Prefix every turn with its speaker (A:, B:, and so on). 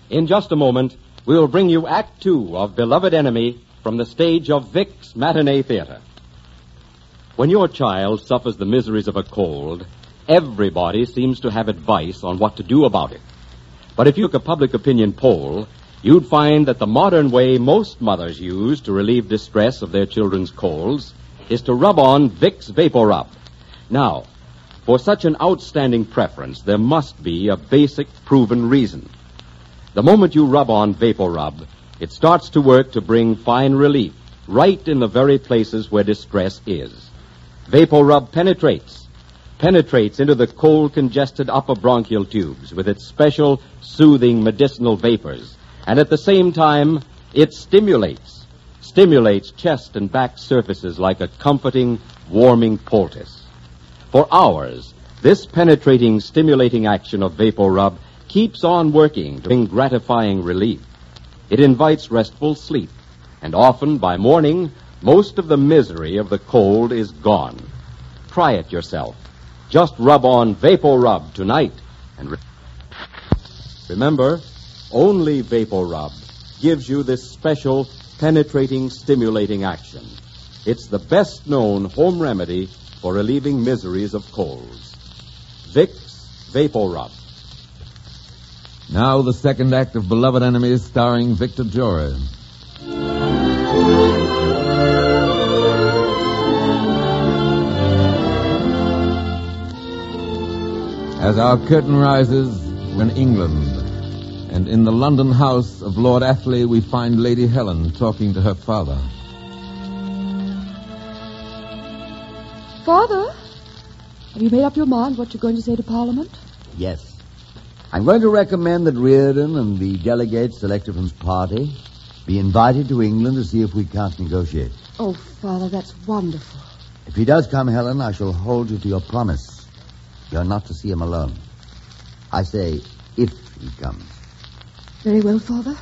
A: In just a moment, we will bring you Act Two of Beloved Enemy from the stage of Vic's Matinee Theater. When your child suffers the miseries of a cold, everybody seems to have advice on what to do about it. But if you took a public opinion poll, you'd find that the modern way most mothers use to relieve distress of their children's colds is to rub on Vic's Vapor Rub. Now, for such an outstanding preference, there must be a basic, proven reason. The moment you rub on Vapor Rub, it starts to work to bring fine relief right in the very places where distress is. Vapor Rub penetrates into the cold, congested upper bronchial tubes with its special, soothing, medicinal vapors. And at the same time, it stimulates chest and back surfaces like a comforting, warming poultice. For hours, this penetrating, stimulating action of Vapor Rub keeps on working to bring gratifying relief. It invites restful sleep, and often by morning, most of the misery of the cold is gone. Try it yourself. Just rub on Vapor Rub tonight. And remember, only Vapor Rub gives you this special, penetrating, stimulating action. It's the best-known home remedy for relieving miseries of colds. Vic's Vapor Rub.
B: Now the second act of Beloved Enemies, starring Victor Jory. As our curtain rises, we're in England. And in the London house of Lord Athley, we find Lady Helen talking to her father.
C: Father, have you made up your mind what you're going to say to Parliament?
D: Yes. I'm going to recommend that Reardon and the delegates selected from his party be invited to England to see if we can't negotiate.
C: Oh, Father, that's wonderful.
D: If he does come, Helen, I shall hold you to your promise. You're not to see him alone. I say, if he comes.
C: Very well, Father.